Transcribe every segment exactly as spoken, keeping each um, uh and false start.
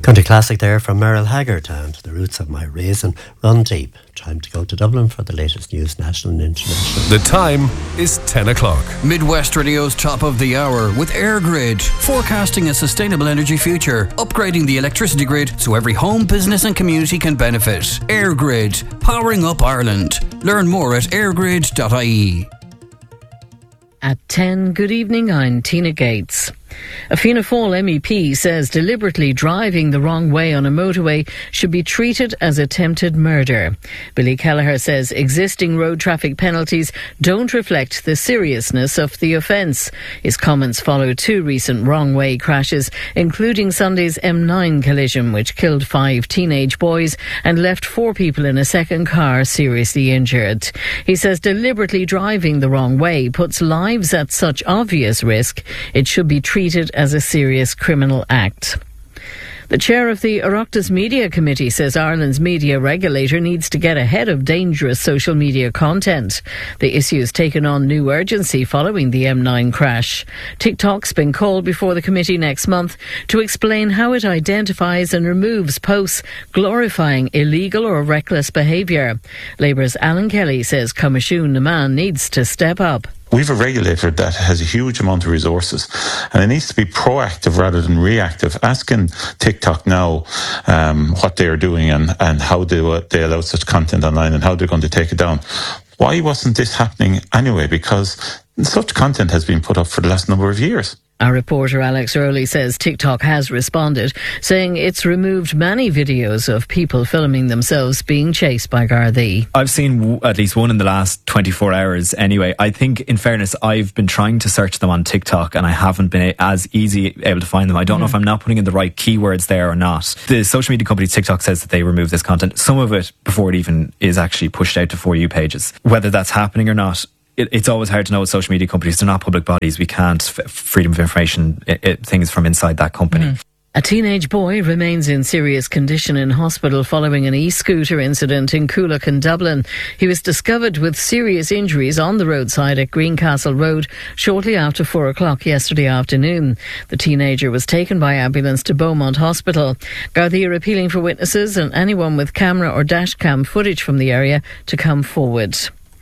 Country classic there from Merrill Haggard and The Roots of My Raisin Run Deep. Time to go to Dublin for the latest news, national and international. The time is ten o'clock. Midwest Radio's top of the hour with EirGrid, forecasting a sustainable energy future, upgrading the electricity grid so every home, business and community can benefit. EirGrid, powering up Ireland. Learn more at airgrid dot I E. At ten, good evening, I'm Tina Gates. A Fianna Fáil M E P says deliberately driving the wrong way on a motorway should be treated as attempted murder. Billy Kelleher says existing road traffic penalties don't reflect the seriousness of the offence. His comments follow two recent wrong-way crashes, including Sunday's M nine collision, which killed five teenage boys and left four people in a second car seriously injured. He says deliberately driving the wrong way puts lives at such obvious risk, it should be treated as a serious criminal act. The chair of the Oireachtas Media Committee says Ireland's media regulator needs to get ahead of dangerous social media content. The issue has taken on new urgency following the M nine crash. TikTok's been called before the committee next month to explain how it identifies and removes posts glorifying illegal or reckless behaviour. Labour's Alan Kelly says Commissioon Naman needs to step up. We've a regulator that has a huge amount of resources and it needs to be proactive rather than reactive, asking TikTok now um, what they are doing and, and how they, uh, they allow such content online and how they're going to take it down. Why wasn't this happening anyway? Because such content has been put up for the last number of years. Our reporter Alex Rowley says TikTok has responded, saying it's removed many videos of people filming themselves being chased by Gardaí. I've seen w- at least one in the last twenty-four hours anyway. I think, in fairness, I've been trying to search them on TikTok and I haven't been a- as easy able to find them. I don't mm. know if I'm not putting in the right keywords there or not. The social media company TikTok says that they remove this content, some of it before it even is actually pushed out to For You pages. Whether that's happening or not, it's always hard to know with social media companies. They're not public bodies. We can't f- freedom of information it, it, things from inside that company. Mm. A teenage boy remains in serious condition in hospital following an e-scooter incident in Coolock in Dublin. He was discovered with serious injuries on the roadside at Greencastle Road shortly after four o'clock yesterday afternoon. The teenager was taken by ambulance to Beaumont Hospital. Gardaí are appealing for witnesses and anyone with camera or dashcam footage from the area to come forward.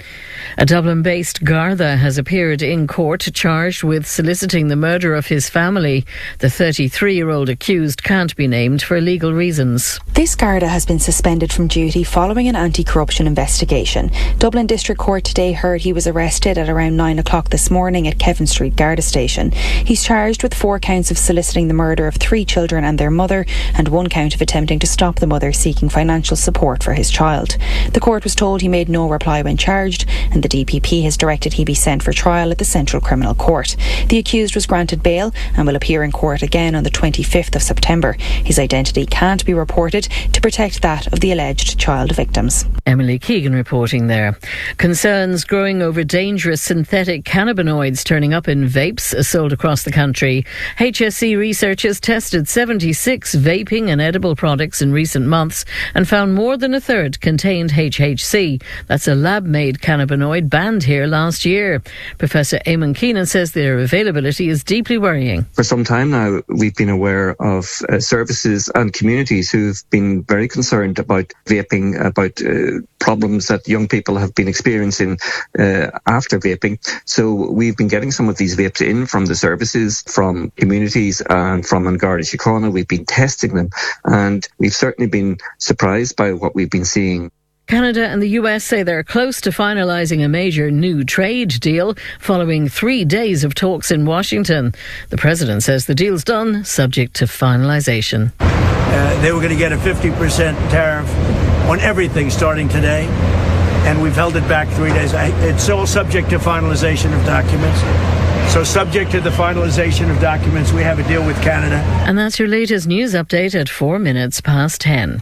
A Dublin-based Garda has appeared in court charged with soliciting the murder of his family. The thirty-three-year-old accused can't be named for legal reasons. This Garda has been suspended from duty following an anti-corruption investigation. Dublin District Court today heard he was arrested at around nine o'clock this morning at Kevin Street Garda Station. He's charged with four counts of soliciting the murder of three children and their mother and one count of attempting to stop the mother seeking financial support for his child. The court was told he made no reply when charged, and the D P P has directed he be sent for trial at the Central Criminal Court. The accused was granted bail and will appear in court again on the twenty-fifth of September. His identity can't be reported to protect that of the alleged child victims. Emily Keegan reporting there. Concerns growing over dangerous synthetic cannabinoids turning up in vapes sold across the country. H S C researchers tested seventy-six vaping and edible products in recent months and found more than a third contained H H C. That's a lab-made cannabinoid banned here last year. Professor Eamon Keenan says their availability is deeply worrying. For some time now, we've been aware of uh, services and communities who've been very concerned about vaping, about uh, problems that young people have been experiencing uh, after vaping. So we've been getting some of these vapes in from the services, from communities and from An Garda Síochána. We've been testing them and we've certainly been surprised by what we've been seeing. Canada and the U S say they're close to finalising a major new trade deal following three days of talks in Washington. The president says the deal's done, subject to finalisation. Uh, they were going to get a fifty percent tariff on everything starting today, and we've held it back three days. It's all subject to finalisation of documents. So subject to the finalisation of documents, we have a deal with Canada. And that's your latest news update at four minutes past ten.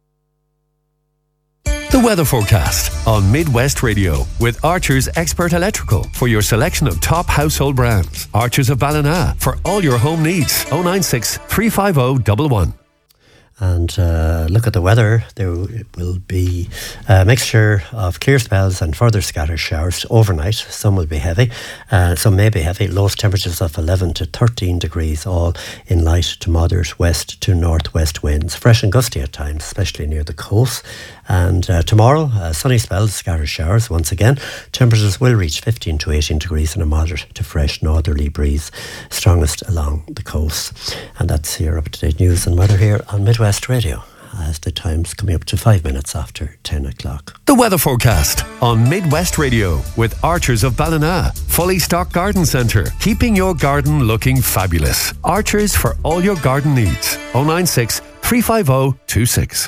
The weather forecast on Midwest Radio with Archer's Expert Electrical for your selection of top household brands. Archer's of Ballina for all your home needs. oh nine six, three five oh, one one. And uh, look at the weather. There will be a mixture of clear spells and further scattered showers overnight. Some will be heavy, uh, some may be heavy. Lowest temperatures of eleven to thirteen degrees, all in light to moderate west to northwest winds. Fresh and gusty at times, especially near the coast. And uh, tomorrow, uh, sunny spells, scattered showers once again. Temperatures will reach fifteen to eighteen degrees and a moderate to fresh northerly breeze, strongest along the coast. And that's your up-to-date news and weather here on Midwest Radio, as the time's coming up to five minutes after ten o'clock. The weather forecast on Midwest Radio with Archers of Ballina. Fully stocked garden centre, keeping your garden looking fabulous. Archers for all your garden needs. oh nine six, three five oh, two six.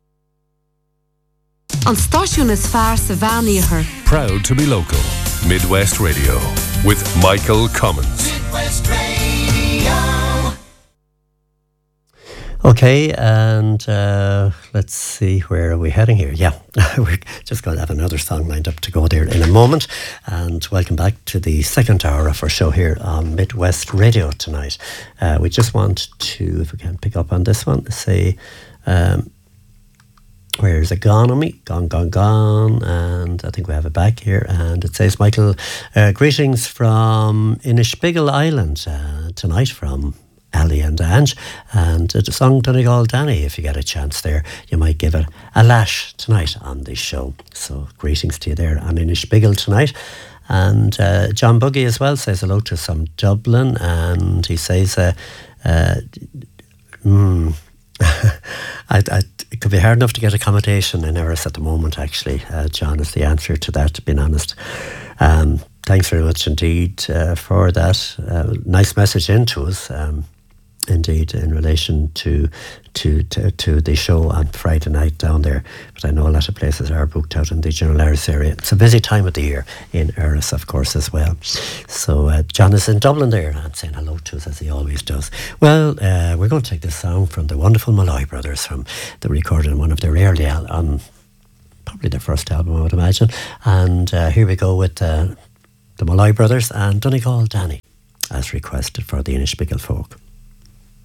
An stáisiún is fearr sa bheánaíochar. Proud to be local. Midwest Radio with Michael Cummins. Midwest Radio. Okay, and uh, let's see, where are we heading here? Yeah, we're just going to have another song lined up to go there in a moment. And welcome back to the second hour of our show here on Midwest Radio tonight. Uh, we just want to, if we can pick up on this one, say, um, where's it gone on me? Gone, gone, gone. And I think we have it back here. And it says, Michael, uh, greetings from Inishbiggle Island uh, tonight from Ali and Ange, and the song Donegal Danny. If you get a chance there, you might give it a lash tonight on this show. So greetings to you there on Inishbiggle tonight. And uh, John Buggy as well says hello to some Dublin, and he says uh, uh, mm, I, I, it could be hard enough to get accommodation in Erris at the moment, actually. uh, John is the answer to that, being honest. um, Thanks very much indeed uh, for that uh, nice message into us. Um, Indeed, in relation to, to to to the show on Friday night down there. But I know a lot of places are booked out in the general Erris area. It's a busy time of the year in Erris, of course, as well. So uh, John is in Dublin there and saying hello to us, as he always does. Well, uh, we're going to take this song from the wonderful Malloy Brothers, from the recording one of their early al- on probably their first album, I would imagine. And uh, here we go with uh, the Malloy Brothers and Donegal Danny, as requested for the Inishbiggle folk.